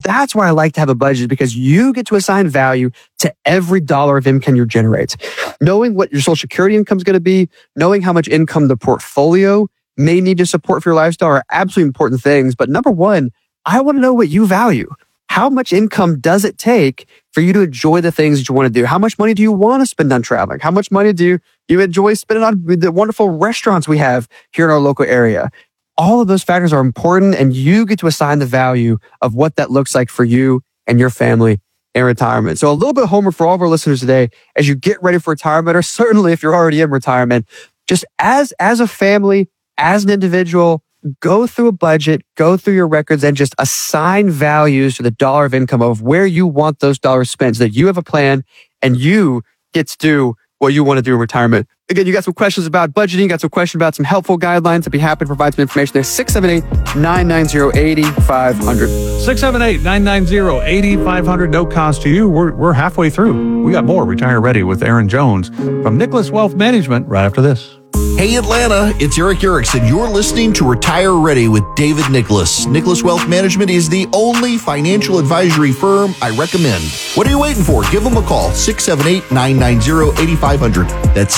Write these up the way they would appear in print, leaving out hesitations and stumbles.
that's why I like to have a budget, because you get to assign value to every dollar of income you generate. Knowing what your Social Security income is going to be, knowing how much income the portfolio may need to support for your lifestyle are absolutely important things. But number one, I want to know what you value. How much income does it take for you to enjoy the things that you want to do? How much money do you want to spend on traveling? How much money do you enjoy spending on the wonderful restaurants we have here in our local area? All of those factors are important, and you get to assign the value of what that looks like for you and your family in retirement. So a little bit of homework for all of our listeners today as you get ready for retirement, or certainly if you're already in retirement, just as a family, as an individual, go through a budget, go through your records, and just assign values to the dollar of income of where you want those dollars spent, so that you have a plan and you get to do what you want to do in retirement. Again, you got some questions about budgeting, you got some questions about some helpful guidelines. I'd be happy to provide some information there. 678-990-8500. 678-990-8500. No cost to you. We're halfway through. We got more Retire Ready with Aaron Jones from Nicholas Wealth Management right after this. Hey Atlanta, it's Eric Erickson. You're listening to Retire Ready with David Nicholas. Nicholas Wealth Management is the only financial advisory firm I recommend. What are you waiting for? Give them a call, 678-990-8500. That's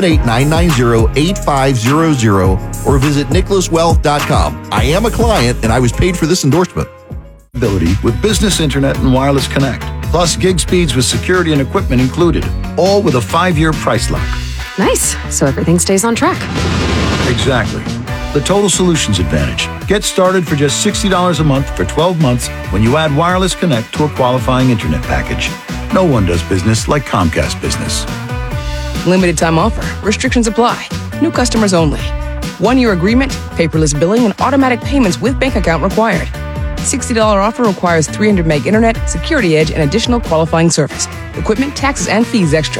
678-990-8500, or visit nicholaswealth.com. I am a client and I was paid for this endorsement. With business internet and wireless connect, plus gig speeds with security and equipment included, all with a 5-year price lock. Nice. So everything stays on track. Exactly. The Total Solutions Advantage. Get started for just $60 a month for 12 months when you add Wireless Connect to a qualifying internet package. No one does business like Comcast Business. Limited time offer. Restrictions apply. New customers only. 1-year agreement, paperless billing, and automatic payments with bank account required. $60 offer requires 300 meg internet, security edge, and additional qualifying service. Equipment, taxes, and fees extra.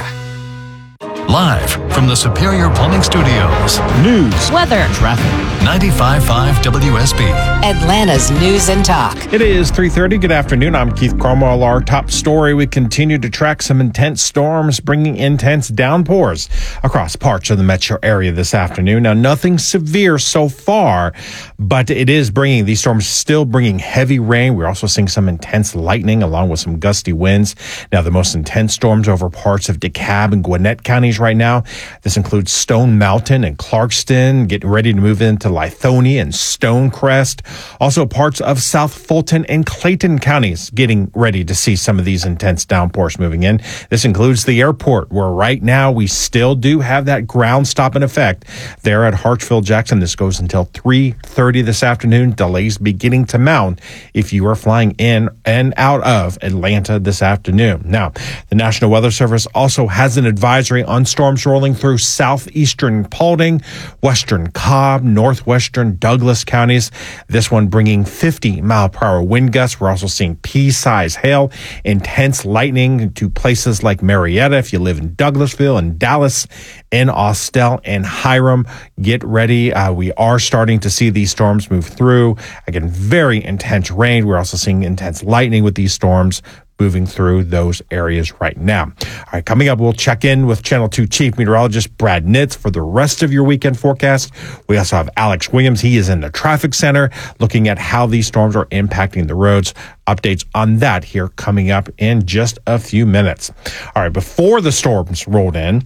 Live from the Superior Plumbing Studios. News, weather, traffic. 95.5 WSB. Atlanta's News and Talk. It is 3:30. Good afternoon. I'm Keith Cromwell. Our top story, we continue to track some intense storms bringing intense downpours across parts of the metro area this afternoon. Now, nothing severe so far, but it is bringing, these storms still bringing heavy rain. We're also seeing some intense lightning along with some gusty winds. Now, the most intense storms over parts of DeKalb and Gwinnett counties right now. This includes Stone Mountain and Clarkston, getting ready to move into Lithonia and Stonecrest. Also parts of South Fulton and Clayton counties getting ready to see some of these intense downpours moving in. This includes the airport, where right now we still do have that ground stop in effect there at Hartsfield-Jackson. This goes until 3:30 this afternoon. Delays beginning to mount if you are flying in and out of Atlanta this afternoon. Now, the National Weather Service also has an advisory on storms rolling through southeastern Paulding, western Cobb, northwestern Douglas counties. This one bringing 50-mile-per-hour wind gusts. We're also seeing pea-size hail, intense lightning to places like Marietta. If you live in Douglasville and Dallas, in Austell and Hiram, get ready. We are starting to see these storms move through. Again, very intense rain. We're also seeing intense lightning with these storms moving through those areas right now. All right, coming up, we'll check in with Channel 2 Chief Meteorologist Brad Nitz for the rest of your weekend forecast. We also have Alex Williams. He is in the traffic center looking at how these storms are impacting the roads. Updates on that here coming up in just a few minutes. All right, before the storms rolled in,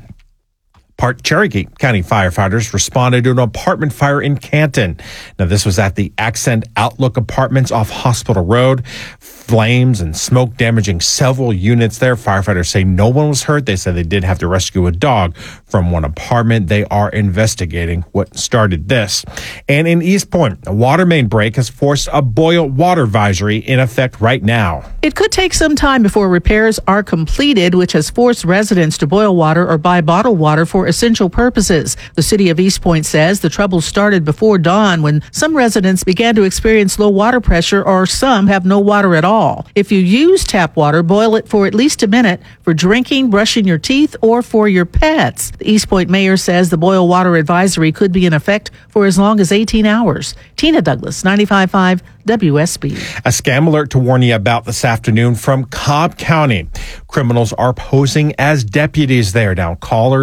Cherokee County firefighters responded to an apartment fire in Canton. Now, this was at the Accent Outlook Apartments off Hospital Road. Flames and smoke damaging several units there. Firefighters say no one was hurt. They said they did have to rescue a dog from one apartment. They are investigating what started this. And in East Point, a water main break has forced a boil water advisory in effect right now. It could take some time before repairs are completed, which has forced residents to boil water or buy bottled water for essential purposes. The city of East Point says the trouble started before dawn when some residents began to experience low water pressure, or some have no water at all. If you use tap water, boil it for at least a minute for drinking, brushing your teeth, or for your pets. The East Point mayor says the boil water advisory could be in effect for as long as 18 hours. Tina Douglas, 95.5 WSB. A scam alert to warn you about this afternoon from Cobb County. Criminals are posing as deputies there. Now, callers are getting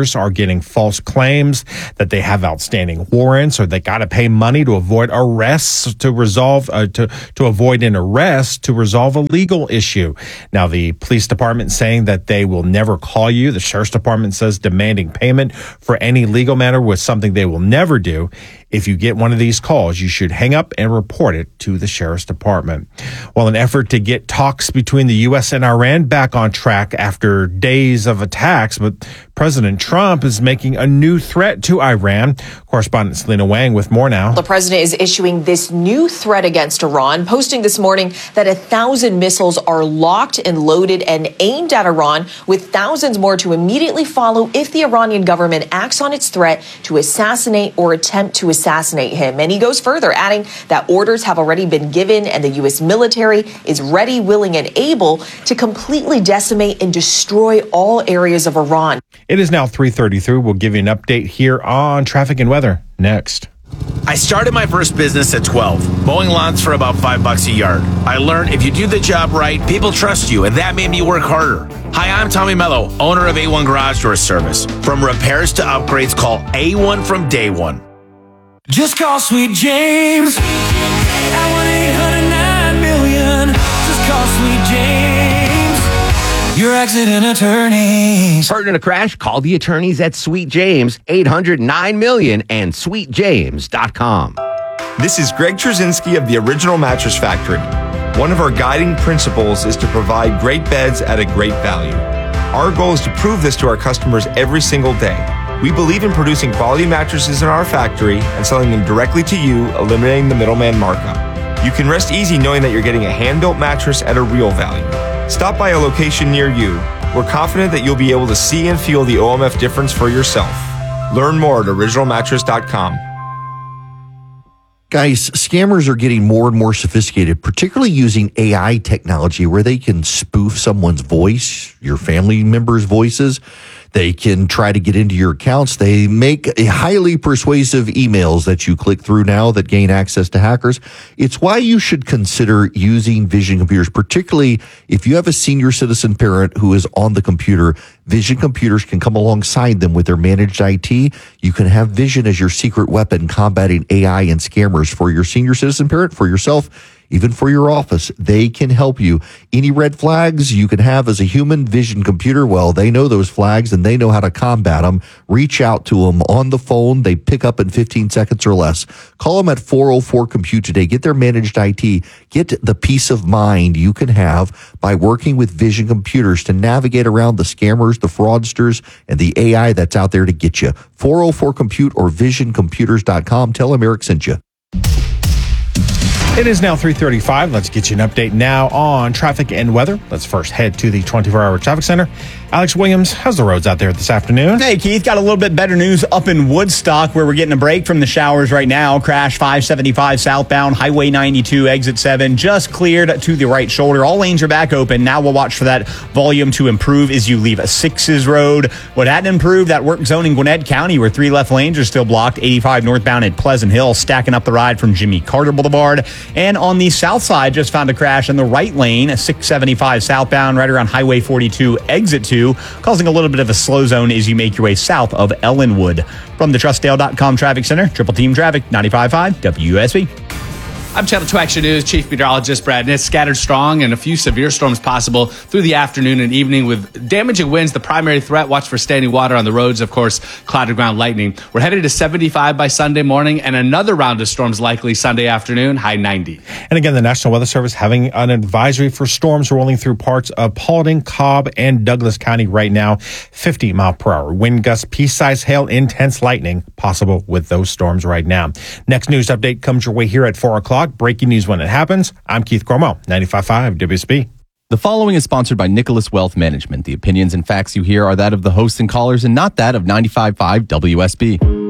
getting false claims that they have outstanding warrants, or they got to pay money to avoid arrests to avoid an arrest to resolve a legal issue. Now, the police department saying that they will never call you. The sheriff's department says demanding payment for any legal matter was something they will never do. If you get one of these calls, you should hang up and report it to the sheriff's department. Well, an effort to get talks between the U.S. and Iran back on track after days of attacks, but President Trump is making a new threat to Iran. Correspondent Selena Wang with more now. The president is issuing this new threat against Iran, posting this morning that 1,000 missiles are locked and loaded and aimed at Iran, with thousands more to immediately follow if the Iranian government acts on its threat to assassinate or attempt to assassinate him. And he goes further, adding that orders have already been given and the U.S. military is ready, willing, and able to completely decimate and destroy all areas of Iran. It is now 3:33. We'll give you an update here on traffic and weather next. I started my first business at 12, mowing lawns for about $5 a yard. I learned if you do the job right, people trust you, and that made me work harder. Hi, I'm Tommy Mello, owner of A1 Garage Door Service. From repairs to upgrades, call A1 from day one. Just call Sweet James at 1-800-9-million. Just call Sweet James, your accident attorneys. Hurt in a crash? Call the attorneys at Sweet James, 800-9-million, and sweetjames.com. This is Greg Trzynski of the Original Mattress Factory. One of our guiding principles is to provide great beds at a great value. Our goal is to prove this to our customers every single day. We believe in producing quality mattresses in our factory and selling them directly to you, eliminating the middleman markup. You can rest easy knowing that you're getting a hand-built mattress at a real value. Stop by a location near you. We're confident that you'll be able to see and feel the OMF difference for yourself. Learn more at originalmattress.com. Guys, scammers are getting more and more sophisticated, particularly using AI technology where they can spoof someone's voice, your family members' voices. They can try to get into your accounts. They make highly persuasive emails that you click through now that gain access to hackers. It's why you should consider using Vision Computers, particularly if you have a senior citizen parent who is on the computer. Vision Computers can come alongside them with their managed IT. You can have Vision as your secret weapon combating AI and scammers for your senior citizen parent, for yourself, even for your office. They can help you. Any red flags you can have as a human, Vision Computer, well, they know those flags and they know how to combat them. Reach out to them on the phone. They pick up in 15 seconds or less. Call them at 404-COMPUTE today. Get their managed IT. Get the peace of mind you can have by working with Vision Computers to navigate around the scammers, the fraudsters, and the AI that's out there to get you. 404-COMPUTE or visioncomputers.com. Tell them Eric sent you. It is now 3:35. Let's get you an update now on traffic and weather. Let's first head to the 24-hour traffic center. Alex Williams, how's the roads out there this afternoon? Hey, Keith, got a little bit better news up in Woodstock where we're getting a break from the showers right now. Crash 575 southbound, Highway 92, exit 7, just cleared to the right shoulder. All lanes are back open. Now we'll watch for that volume to improve as you leave a Sixes Road. What hadn't improved, that work zone in Gwinnett County where 3 left lanes are still blocked. 85 northbound at Pleasant Hill, stacking up the ride from Jimmy Carter Boulevard. And on the south side, just found a crash in the right lane, 675 southbound, right around Highway 42, exit 2, causing a little bit of a slow zone as you make your way south of Ellenwood. From the TrustDale.com Traffic Center, Triple Team Traffic, 95.5 WSB. I'm Channel 2 Action News Chief Meteorologist Brad Nitz. Scattered strong and a few severe storms possible through the afternoon and evening with damaging winds. The primary threat, watch for standing water on the roads, of course, clouded ground lightning. We're headed to 75 by Sunday morning and another round of storms likely Sunday afternoon, high 90. And again, the National Weather Service having an advisory for storms rolling through parts of Paulding, Cobb, and Douglas County right now. 50 mile per hour wind gusts, pea-sized hail, intense lightning possible with those storms right now. Next news update comes your way here at 4 o'clock. Breaking news when it happens. I'm Keith Cromwell, 95.5 WSB. The following is sponsored by Nicholas Wealth Management. The opinions and facts you hear are that of the hosts and callers and not that of 95.5 WSB.